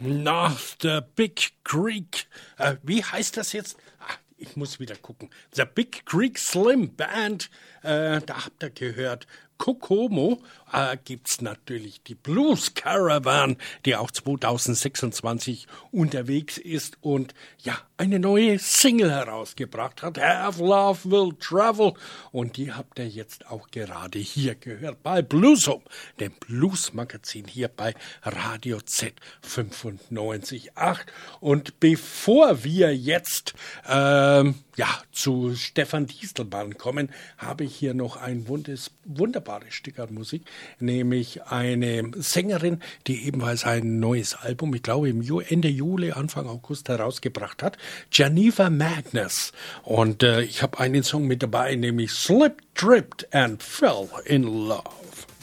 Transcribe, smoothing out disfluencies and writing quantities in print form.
North the Big Creek. Wie heißt das jetzt? Ich muss wieder gucken. The Big Creek Slim Band. Da habt ihr gehört. Kokomo gibt's natürlich die Blues Caravan, die auch 2026 unterwegs ist und ja, eine neue Single herausgebracht hat. Have Love Will Travel. Und die habt ihr jetzt auch gerade hier gehört bei Bluesum, dem Blues-Magazin hier bei Radio Z 95.8. Und bevor wir jetzt zu Stefan Distelmann kommen, habe ich hier noch ein wunderbares Stück an Musik, nämlich eine Sängerin, die ebenfalls ein neues Album, ich glaube Ende Juli, Anfang August herausgebracht hat, Geneva Magnus. Und ich habe einen Song mit dabei, nämlich Slipped, Tripped and Fell in Love.